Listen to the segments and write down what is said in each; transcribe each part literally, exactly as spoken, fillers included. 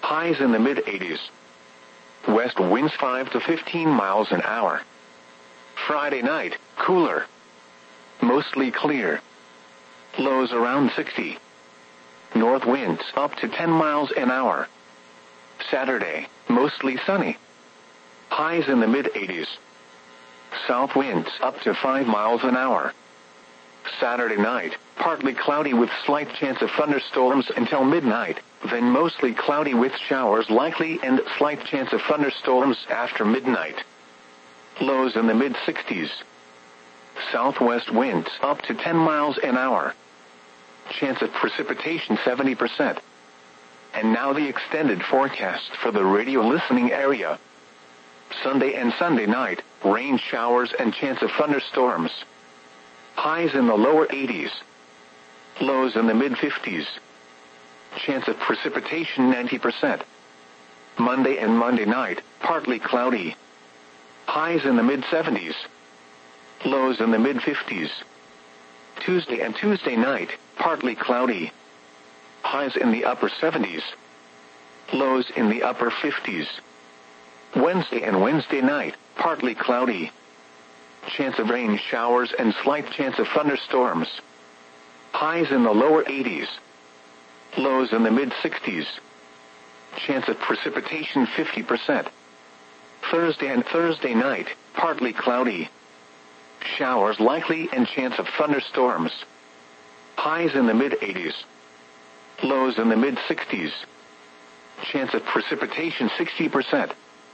Highs in the mid eighties. West winds five to fifteen miles an hour. Friday night, cooler. Mostly clear. Lows around sixty. North winds up to ten miles an hour. Saturday, mostly sunny. Highs in the mid eighties. South winds up to five miles an hour. Saturday night, partly cloudy with slight chance of thunderstorms until midnight, then mostly cloudy with showers likely and slight chance of thunderstorms after midnight. Lows in the mid sixties. Southwest winds up to ten miles an hour. Chance of precipitation seventy percent. And now the extended forecast for the radio listening area. Sunday and Sunday night, rain showers and chance of thunderstorms. Highs in the lower eighties. Lows in the mid fifties. Chance of precipitation ninety percent. Monday and Monday night, partly cloudy. Highs in the mid seventies. Lows in the mid fifties. Tuesday and Tuesday night, partly cloudy. Highs in the upper seventies. Lows in the upper fifties. Wednesday and Wednesday night, partly cloudy. Chance of rain showers and slight chance of thunderstorms. Highs in the lower eighties. Lows in the mid sixties. Chance of precipitation fifty percent. Thursday and Thursday night, partly cloudy. Showers likely and chance of thunderstorms. Highs in the mid eighties. Lows in the mid sixties. Chance of precipitation sixty percent.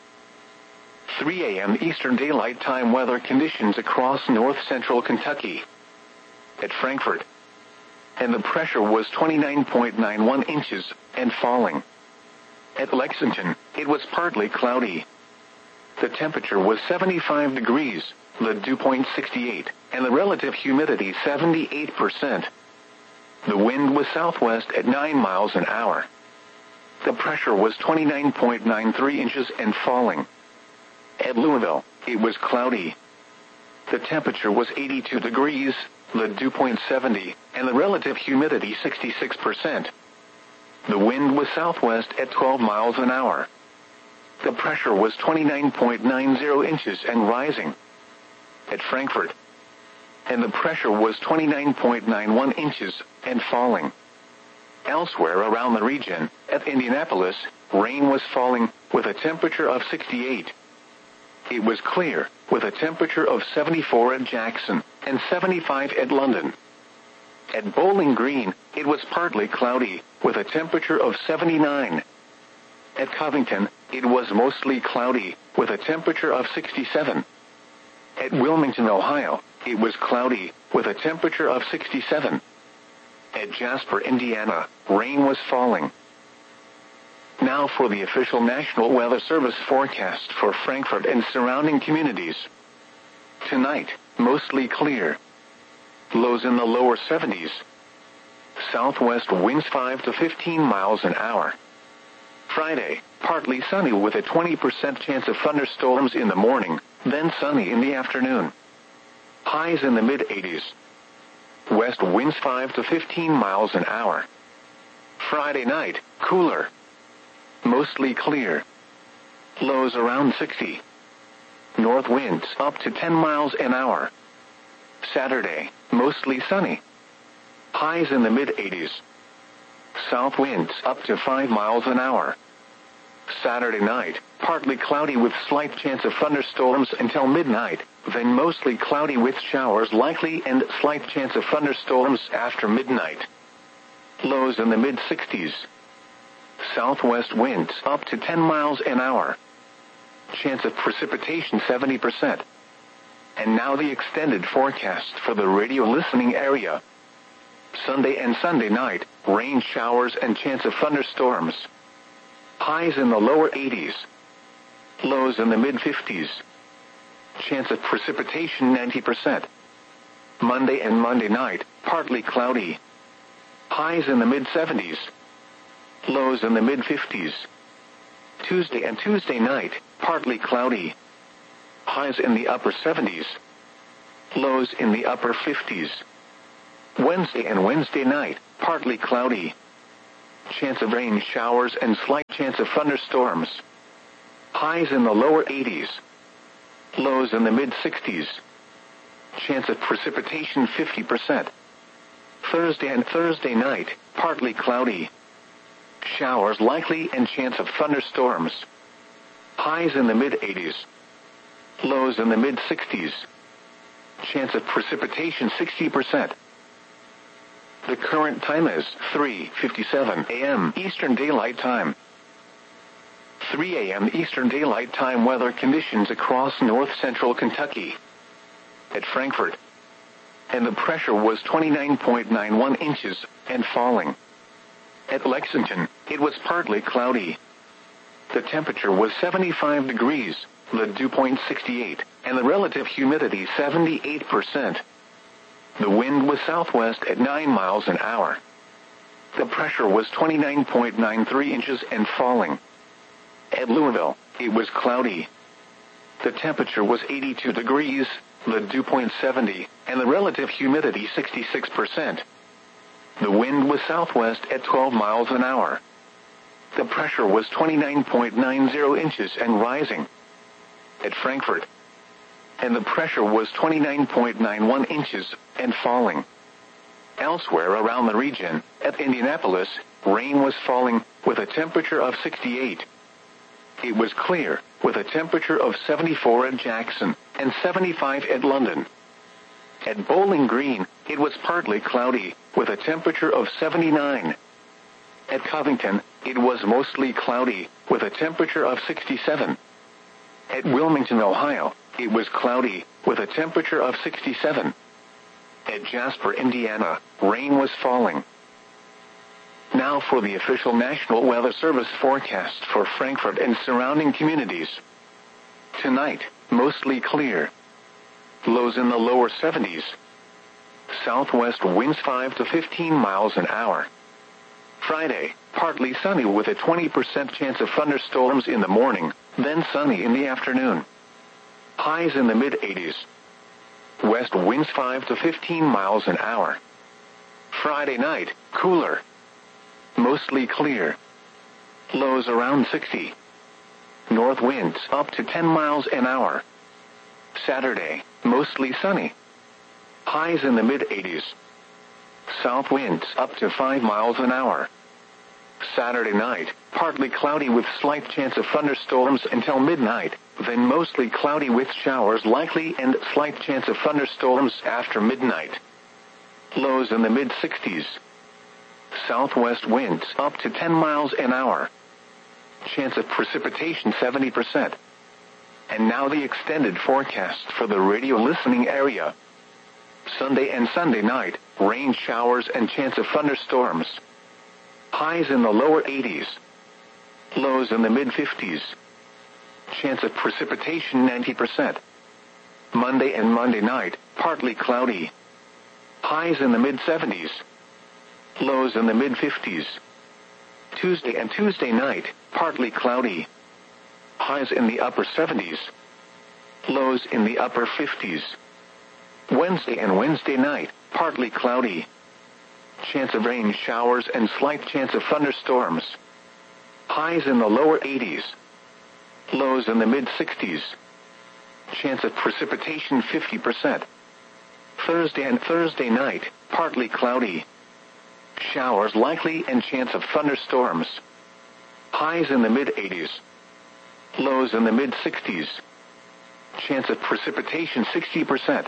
three a.m. Eastern Daylight Time weather conditions across north-central Kentucky. At Frankfort. And the pressure was twenty-nine point nine one inches, and falling. At Lexington, it was partly cloudy. The temperature was seventy-five degrees, the dew point sixty-eight, and the relative humidity seventy-eight percent. The wind was southwest at nine miles an hour. The pressure was twenty-nine point nine three inches and falling. At Louisville, it was cloudy. The temperature was eighty-two degrees, the dew point seventy, and the relative humidity sixty-six percent. The wind was southwest at twelve miles an hour. The pressure was twenty-nine point nine zero inches and rising. At Frankfort. And the pressure was twenty-nine point nine one inches and falling. Elsewhere around the region, at Indianapolis, rain was falling with a temperature of sixty-eight. It was clear, with a temperature of seventy-four at Jackson and seventy-five at London. At Bowling Green, it was partly cloudy, with a temperature of seventy-nine. At Covington, it was mostly cloudy, with a temperature of sixty-seven. At Wilmington, Ohio, it was cloudy, with a temperature of sixty-seven. At Jasper, Indiana, rain was falling. Now for the official National Weather Service forecast for Frankfort and surrounding communities. Tonight, mostly clear. Lows in the lower seventies. Southwest winds five to fifteen miles an hour. Friday, partly sunny with a twenty percent chance of thunderstorms in the morning, then sunny in the afternoon. Highs in the mid eighties. West winds five to fifteen miles an hour. Friday night, cooler. Mostly clear. Lows around sixty. North winds up to ten miles an hour. Saturday, mostly sunny. Highs in the mid eighties. South winds up to five miles an hour. Saturday night, partly cloudy with slight chance of thunderstorms until midnight, then mostly cloudy with showers likely and slight chance of thunderstorms after midnight. Lows in the mid sixties. Southwest winds up to ten miles an hour. Chance of precipitation seventy percent. And now the extended forecast for the radio listening area. Sunday and Sunday night, rain showers and chance of thunderstorms. Highs in the lower eighties. Lows in the mid fifties. Chance of precipitation ninety percent. Monday and Monday night, partly cloudy. Highs in the mid seventies. Lows in the mid fifties. Tuesday and Tuesday night, partly cloudy. Highs in the upper seventies. Lows in the upper fifties. Wednesday and Wednesday night, partly cloudy. Chance of rain showers and slight chance of thunderstorms. Highs in the lower eighties. Lows in the mid sixties. Chance of precipitation fifty percent. Thursday and Thursday night, partly cloudy. Showers likely and chance of thunderstorms. Highs in the mid eighties. Lows in the mid sixties. Chance of precipitation sixty percent. The current time is three fifty-seven a m Eastern Daylight Time. three a m Eastern Daylight Time weather conditions across north-central Kentucky. At Frankfort. And the pressure was twenty-nine point nine one inches and falling. At Lexington, it was partly cloudy. The temperature was seventy-five degrees, the dew point sixty-eight, and the relative humidity seventy-eight percent. The wind was southwest at nine miles an hour. The pressure was twenty-nine point nine three inches and falling. At Louisville, it was cloudy. The temperature was eighty-two degrees, the dew point seventy, and the relative humidity sixty-six percent. The wind was southwest at twelve miles an hour. The pressure was twenty-nine point nine zero inches and rising. At Frankfort. And the pressure was twenty-nine point nine one inches and falling. Elsewhere around the region, at Indianapolis, rain was falling with a temperature of sixty-eight. It was clear, with a temperature of seventy-four at Jackson and seventy-five at London. At Bowling Green, it was partly cloudy, with a temperature of seventy-nine. At Covington, it was mostly cloudy, with a temperature of sixty-seven. At Wilmington, Ohio, it was cloudy, with a temperature of sixty-seven. At Jasper, Indiana, rain was falling. Now for the official National Weather Service forecast for Frankfort and surrounding communities. Tonight, mostly clear. Lows in the lower seventies. Southwest winds five to fifteen miles an hour. Friday, partly sunny with a twenty percent chance of thunderstorms in the morning, then sunny in the afternoon. Highs in the mid eighties. West winds five to fifteen miles an hour. Friday night, cooler. Mostly clear. Lows around sixty. North winds up to ten miles an hour. Saturday, mostly sunny. Highs in the mid eighties. South winds up to five miles an hour. Saturday night, partly cloudy with slight chance of thunderstorms until midnight, then mostly cloudy with showers likely and slight chance of thunderstorms after midnight. Lows in the mid sixties. Southwest winds up to ten miles an hour. Chance of precipitation seventy percent. And now the extended forecast for the radio listening area. Sunday and Sunday night, rain showers and chance of thunderstorms. Highs in the lower eighties. Lows in the mid fifties. Chance of precipitation ninety percent. Monday and Monday night, partly cloudy. Highs in the mid seventies. Lows in the mid fifties. Tuesday and Tuesday night, partly cloudy. Highs in the upper seventies. Lows in the upper fifties. Wednesday and Wednesday night, partly cloudy. Chance of rain showers and slight chance of thunderstorms. Highs in the lower eighties. Lows in the mid sixties. Chance of precipitation fifty percent. Thursday and Thursday night, partly cloudy. Showers likely and chance of thunderstorms. Highs in the mid eighties. Lows in the mid sixties. Chance of precipitation sixty percent.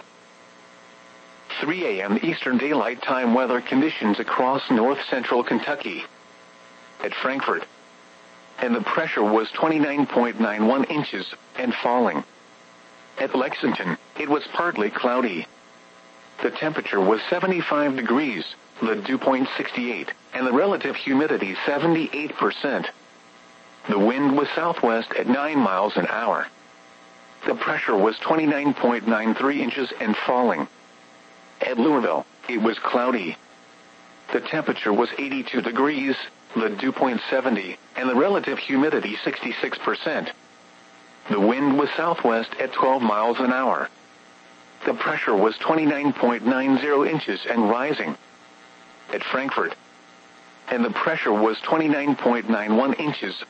three a m Eastern Daylight Time weather conditions across north-central Kentucky. At Frankfort. And the pressure was twenty-nine point nine one inches and falling. At Lexington, it was partly cloudy. The temperature was seventy-five degrees, the dew point sixty-eight, and the relative humidity seventy-eight percent. The wind was southwest at nine miles an hour. The pressure was twenty-nine point nine three inches and falling. At Louisville, it was cloudy. The temperature was eighty-two degrees, the dew point seventy, and the relative humidity sixty-six percent. The wind was southwest at twelve miles an hour. The pressure was twenty-nine point nine zero inches and rising. At Frankfort. and the pressure was twenty-nine point nine one inches.